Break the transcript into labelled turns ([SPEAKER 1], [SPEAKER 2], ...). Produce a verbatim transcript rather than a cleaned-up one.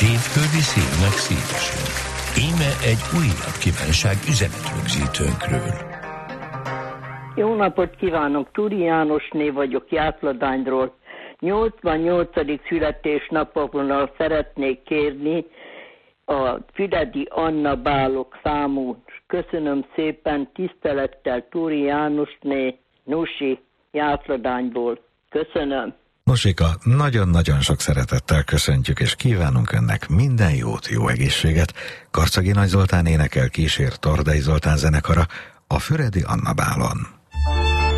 [SPEAKER 1] Szépföldi szélnek szívesen. Íme egy újabb kívánság üzenetrögzítőnkről.
[SPEAKER 2] Jó napot kívánok, Turi Jánosné vagyok Jászladányról. nyolcvannyolcadik születésnapomról szeretnék kérni a Füredi Anna Bálok számú. Köszönöm szépen, tisztelettel Turi Jánosné, Nusi, Jászladányból. Köszönöm.
[SPEAKER 3] Nusika, nagyon-nagyon sok szeretettel köszöntjük, és kívánunk önnek minden jót, jó egészséget. Karcagi Nagy Zoltán énekel, kísér Tordai Zoltán zenekara a Füredi Anna Bálon.